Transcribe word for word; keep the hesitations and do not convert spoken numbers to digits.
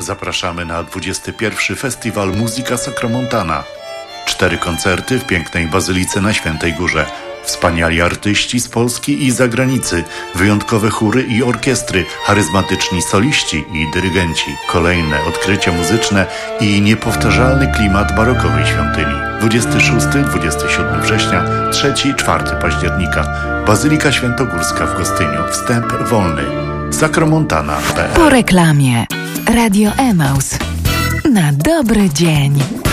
Zapraszamy na dwudziesty pierwszy Festiwal Muzyka Sacramontana. Cztery koncerty w pięknej bazylice na Świętej Górze. Wspaniali artyści z Polski i zagranicy, wyjątkowe chóry i orkiestry, charyzmatyczni soliści i dyrygenci. Kolejne odkrycia muzyczne i niepowtarzalny klimat barokowej świątyni. dwudziestego szóstego do dwudziestego siódmego września, trzeciego do czwartego października. Bazylika Świętogórska w Gostyniu. Wstęp wolny. sacramontana kropka p l. Po reklamie. Radio Emaus. Na dobry dzień.